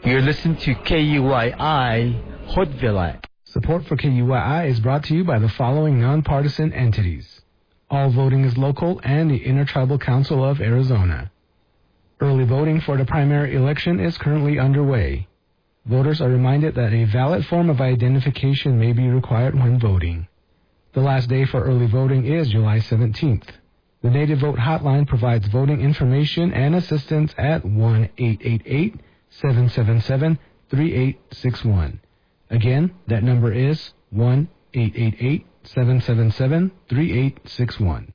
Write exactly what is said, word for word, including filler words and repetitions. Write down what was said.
You're listening to K U I I, Haute-Villa. Support for K U I I is brought to you by the following nonpartisan entities. All voting is local and the Intertribal Council of Arizona. Early voting for the primary election is currently underway. Voters are reminded that a valid form of identification may be required when voting. The last day for early voting is July seventeenth. The Native Vote Hotline provides voting information and assistance at one eight eight eight, seven seven seven, three eight six one. Again, that number is one eight eight eight, seven seven seven, three eight six one.